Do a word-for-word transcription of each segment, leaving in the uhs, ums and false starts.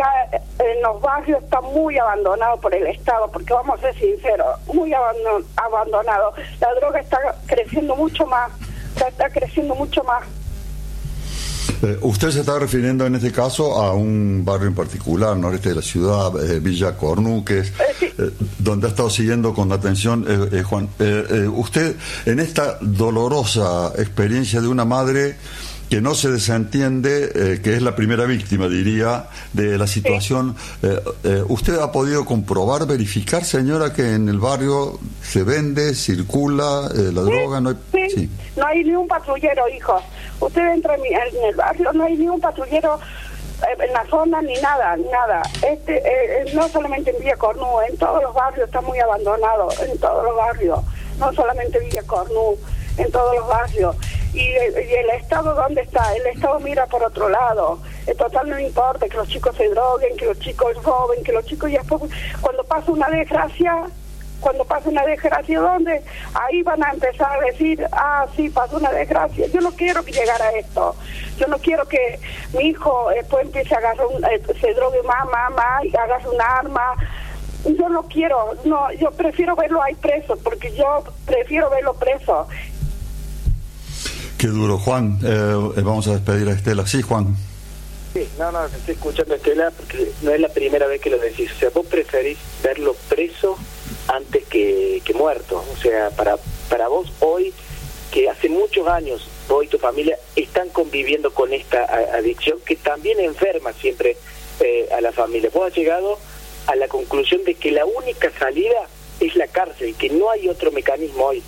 acá en los barrios está muy abandonado por el Estado, porque vamos a ser sinceros, muy abandon, abandonado. La droga está creciendo mucho más, está, está creciendo mucho más. Eh, usted se está refiriendo en este caso a un barrio en particular, noreste de la ciudad, eh, Villa Cornu, que es Eh, sí. eh, donde ha estado siguiendo con atención eh, eh, Juan. Eh, eh, usted, en esta dolorosa experiencia de una madre que no se desentiende, eh, que es la primera víctima, diría, de la situación, sí. eh, eh, ¿usted ha podido comprobar, verificar, señora, que en el barrio se vende, circula eh, la sí, droga? No hay, sí. sí. No hay ni un patrullero, hijo. Usted entra en, mi, en el barrio, no hay ni un patrullero eh, en la zona, ni nada, nada. Este, eh, no solamente en Villa Cornu, en todos los barrios está muy abandonado, en todos los barrios. No solamente Villa Cornu, en todos los barrios. Y, y el Estado, ¿dónde está? El Estado mira por otro lado. En total no importa que los chicos se droguen, que los chicos roben, que los chicos ya después, cuando pasa una desgracia, cuando pasa una desgracia, ¿dónde? Ahí van a empezar a decir, ah, sí, pasó una desgracia. Yo no quiero que llegara a esto. Yo no quiero que mi hijo después empiece a agarrar, un, eh, se drogue más, más, más, y agarre un arma. Yo no quiero, no, yo prefiero verlo ahí preso, porque yo prefiero verlo preso. Qué duro, Juan. Eh, vamos a despedir a Estela. Sí, Juan. Sí, no, no, estoy escuchando a Estela porque no es la primera vez que lo decís. O sea, vos preferís verlo preso antes que, que muerto. O sea, para para vos hoy, que hace muchos años vos y tu familia están conviviendo con esta a, adicción que también enferma siempre eh, a la familia. Vos has llegado a la conclusión de que la única salida es la cárcel, que no hay otro mecanismo hoy.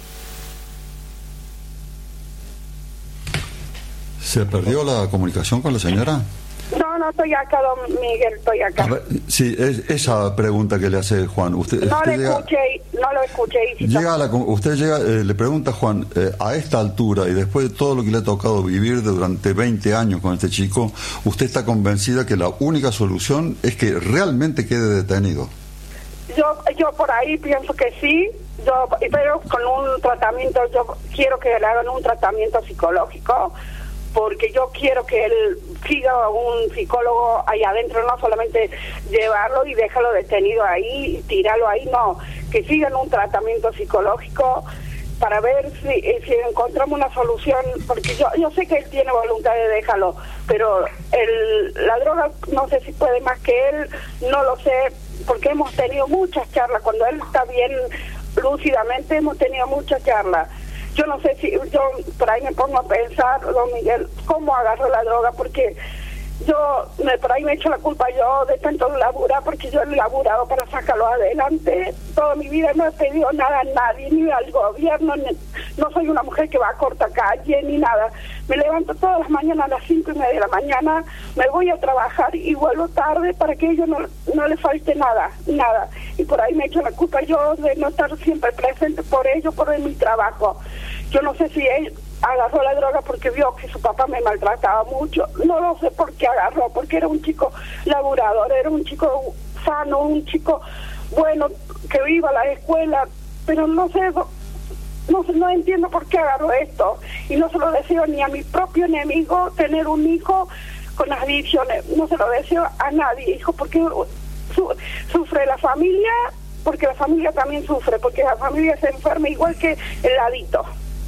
¿Se perdió la comunicación con la señora? No, no estoy acá, don Miguel, estoy acá. A ver, sí, es esa pregunta que le hace Juan. Usted, no usted le llega, escuché, no lo escuché. Llega a la, usted llega, eh, le pregunta a Juan, eh, a esta altura y después de todo lo que le ha tocado vivir durante veinte años con este chico, ¿usted está convencida que la única solución es que realmente quede detenido? Yo, yo por ahí pienso que sí, yo, pero con un tratamiento, yo quiero que le hagan un tratamiento psicológico, porque yo quiero que él siga un psicólogo ahí adentro, no solamente llevarlo y dejarlo detenido ahí, tirarlo ahí, no, que sigan un tratamiento psicológico para ver si, si encontramos una solución, porque yo yo sé que él tiene voluntad de dejarlo, pero el, la droga no sé si puede más que él, no lo sé, porque hemos tenido muchas charlas, cuando él está bien lúcidamente hemos tenido muchas charlas. Yo no sé si, yo por ahí me pongo a pensar, don Miguel, cómo agarró la droga, porque yo me, por ahí me echo la culpa yo de tanto laburar, porque yo he laburado para sacarlo adelante. Toda mi vida no he pedido nada a nadie, ni al gobierno, ni, no soy una mujer que va a corta calle, ni nada. Me levanto todas las mañanas a las cinco y media de la mañana, me voy a trabajar y vuelvo tarde para que a ellos no, no le falte nada, nada. Y por ahí me echo la culpa yo de no estar siempre presente por ellos, por mi trabajo. Yo no sé si él agarró la droga porque vio que su papá me maltrataba mucho. No lo sé por qué agarró, porque era un chico laburador, era un chico sano, un chico bueno, que iba a la escuela, pero no sé, no sé, no entiendo por qué agarró esto. Y no se lo deseo ni a mi propio enemigo tener un hijo con adicciones. No se lo deseo a nadie, hijo, porque su, sufre la familia, porque la familia también sufre, porque la familia se enferma igual que el adicto.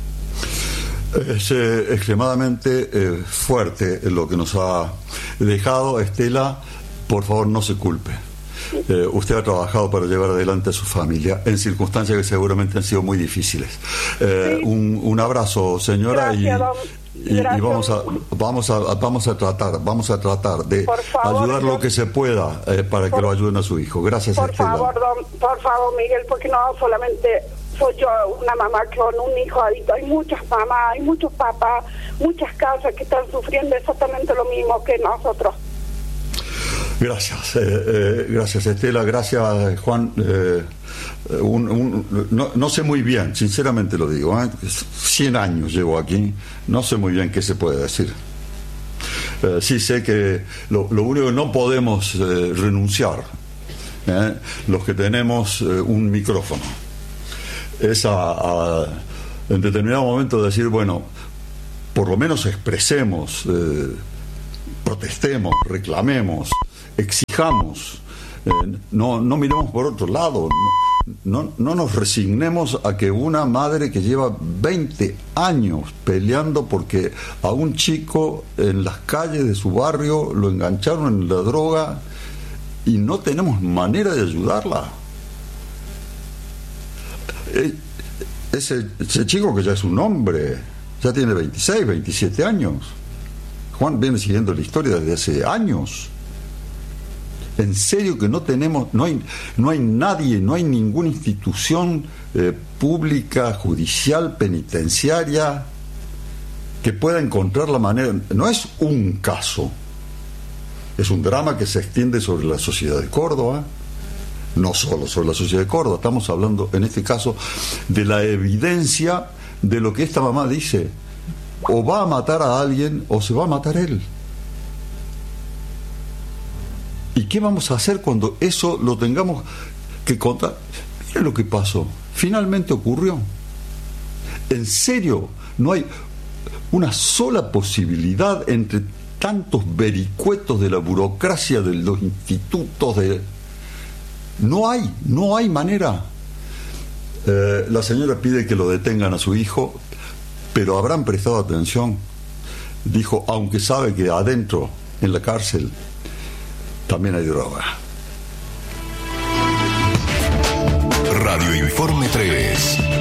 Es eh, extremadamente eh, fuerte lo que nos ha dejado Estela. Por favor, no se culpe. Eh, usted ha trabajado para llevar adelante a su familia en circunstancias que seguramente han sido muy difíciles. Eh, sí. un, un abrazo, señora. Gracias, y, y, y vamos a vamos a vamos a tratar vamos a tratar de favor, ayudar lo que se pueda eh, para por, que lo ayuden a su hijo. Gracias, por Estela. Favor, don, por favor, Miguel, porque no solamente soy yo una mamá con un hijo adicto, hay muchas mamás, hay muchos papás, muchas casas que están sufriendo exactamente lo mismo que nosotros. Gracias, eh, eh, gracias Estela, gracias Juan. Eh, un, un, no, no sé muy bien, sinceramente lo digo, ¿eh? cien años llevo aquí, no sé muy bien qué se puede decir. Eh, sí sé que lo, lo único que no podemos eh, renunciar, ¿eh? los que tenemos eh, un micrófono, es a, a en determinado momento decir, bueno, por lo menos expresemos, eh, protestemos, reclamemos, exijamos, eh, no, no miremos por otro lado, no, no, no nos resignemos a que una madre que lleva veinte años peleando porque a un chico en las calles de su barrio lo engancharon en la droga y no tenemos manera de ayudarla. Ese, ese chico, que ya es un hombre, ya tiene veintiséis, veintisiete años. Juan viene siguiendo la historia desde hace años. En serio que no tenemos, no hay, no hay nadie, no hay ninguna institución eh, pública, judicial, penitenciaria que pueda encontrar la manera. No es un caso, es un drama que se extiende sobre la sociedad de Córdoba. No solo sobre la sociedad de Córdoba, estamos hablando en este caso de la evidencia de lo que esta mamá dice: o va a matar a alguien o se va a matar él. ¿Y qué vamos a hacer cuando eso lo tengamos que contar? Miren lo que pasó, finalmente ocurrió. En serio, no hay una sola posibilidad entre tantos vericuetos de la burocracia de los institutos de... No hay, no hay manera. Eh, la señora pide que lo detengan a su hijo, pero habrán prestado atención. Dijo, aunque sabe que adentro, en la cárcel, también hay droga. Radio Informe tres.